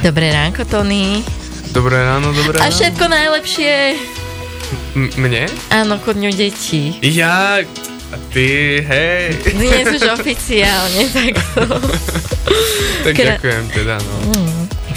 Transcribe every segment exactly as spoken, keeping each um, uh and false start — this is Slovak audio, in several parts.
Dobré ránko, Tony. Dobré ráno, dobré ráno. A všetko najlepšie. M- mne? Áno, ku dňu detí. Ja... Ty, hej. Dnes už oficiálne, tak to. Tak Kra... ďakujem teda, no. Mm.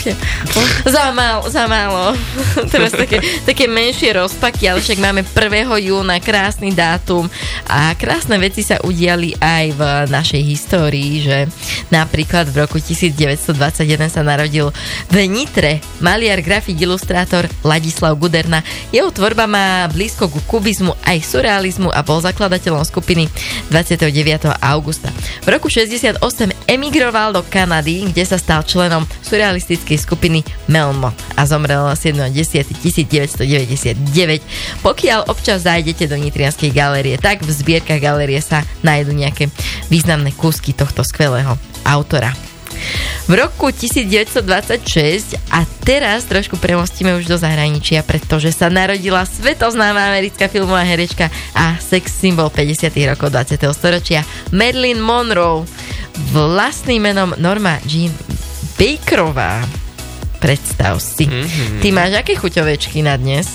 Za málo, za málo. Teraz také, také menšie rozpaky, ale však máme prvého júna, krásny dátum a krásne veci sa udiali aj v našej histórii, že napríklad v roku devätnásťstodvadsaťjeden sa narodil v Nitre maliar, grafik, ilustrátor Ladislav Guderna. Jeho tvorba má blízko ku kubizmu aj surrealizmu a bol zakladateľom skupiny dvadsiateho deviateho augusta. V roku šesťdesiatosem emigroval do Kanady, kde sa stal členom surrealistickej skupiny Melmoth a zomrel siedmeho októbra devätnásťstodeväťdesiatdeväť. Pokiaľ občas zájdete do Nitrianskej galérie, tak v zbierkach galérie sa nájdú nejaké významné kúsky tohto skvelého autora. V roku devätnásťstodvadsaťšesť a teraz trošku premostíme už do zahraničia, pretože sa narodila svetoznáma americká filmová herečka a sex symbol päťdesiatych rokov dvadsiateho storočia Marilyn Monroe, vlastným menom Norma Jean Bakerová. Predstav si. Mm-hmm. Ty máš aké chuťovečky na dnes?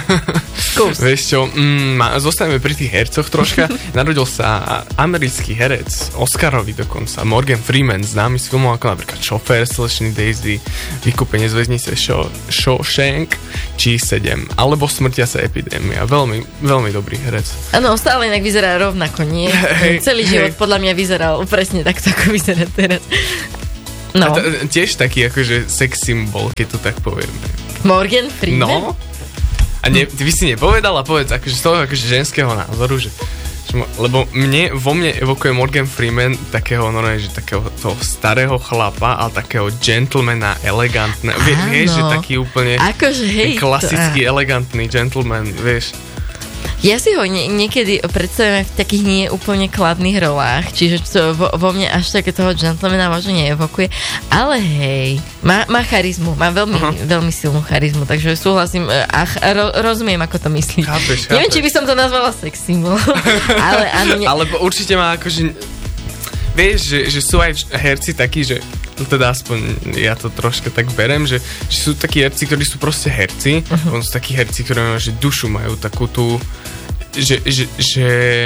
Skús. Vieš čo, mm, zostaneme pri tých hercoch troška. Narodil sa americký herec, Oscarový dokonca, Morgan Freeman, známy z filmov ako napríklad Šofér, Slečný Daisy, Vykúpenie z väznice Shawshank či sedem, alebo Smrtiaca epidémia. Veľmi, veľmi dobrý herec. Áno, stále inak vyzerá rovnako, nie? Hey, Celý hey. život podľa mňa vyzeral presne takto, ako vyzerá teraz. No. A t- tiež taký akože sex symbol, keď to tak povieme. Morgan Freeman? No. A ne, ty by si nepovedala, povedz, akože z toho akože ženského názoru, že, že lebo mne, vo mne evokuje Morgan Freeman takého, no že takého toho starého chlapa, ale takého gentlemana, elegantného. Vie, vieš, že taký úplne akože, hej, klasický, to, elegantný gentleman, vieš. Ja si ho nie, niekedy predstavujem v takých nie úplne kladných rolách, čiže to vo, vo mne až také toho gentlemana možno neevokuje, ale hej, má, má charizmu, má veľmi, uh-huh. veľmi silnú charizmu, takže súhlasím a ro, rozumiem, ako to myslíš. Chápeš, chápeš. Neviem, či by som to nazvala sex symbol, ale áno. Ne... Ale určite má akože, vieš, že, že sú aj herci takí, že teda aspoň ja to troška tak berem, že, že sú takí herci, ktorí sú proste herci, uh-huh. on sú takí herci, ktorí majú, že dušu majú takú tú, že, že, že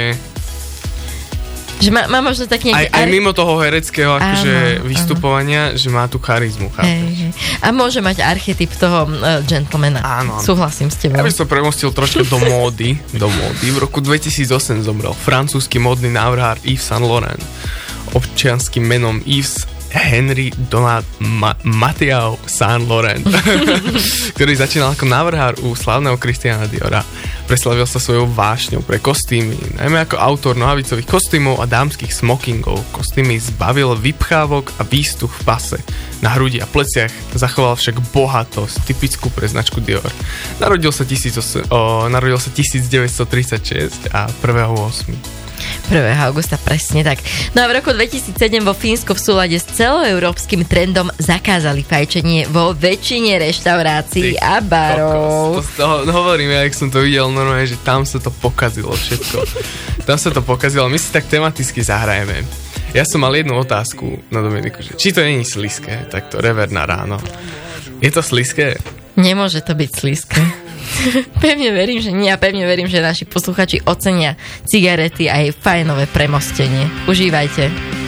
že má, má možno tak nejaký... Aj, aj mimo toho hereckého akože áno, vystupovania, áno. že má tú charizmu, chápeš? Hey, hey. A môže mať archetyp toho uh, gentlemana. Áno, áno. Súhlasím s tebou. Ja by som premostil troška do módy, do módy. V roku dvetisícosem zomrel francúzsky módny návrhár Yves Saint Laurent. Občianským menom Yves Henry Donald Ma- Mathieu Saint Laurent, ktorý začínal ako návrhár u slávneho Christiana Diora. Preslavil sa svojou vášňou pre kostýmy, najmä ako autor nohavicových kostýmov a dámskych smokingov. Kostýmy zbavil vypchávok a výstuch v pase. Na hrudi a pleciach zachoval však bohatosť, typickú pre značku Dior. Narodil sa, tisíc, o, narodil sa devätnásťstotridsaťšesť a prvého ôsmeho prvého augusta, presne tak. No a v roku dvetisícsedem vo Fínsku v súlade s celoeurópskym trendom zakázali fajčenie vo väčšine reštaurácií a barov. Z toho hovorím, ja, jak som to videl normálne, že tam sa to pokazilo všetko. Tam sa to pokazilo. My si tak tematicky zahrajeme. Ja som mal jednu otázku na Dominiku, že či to není sliské, tak to rever na ráno. Je to sliské? Nemôže to byť sliské. Pevne verím, že nie a pevne verím, že naši posluchači ocenia cigarety a jej fajnové premostenie. Užívajte.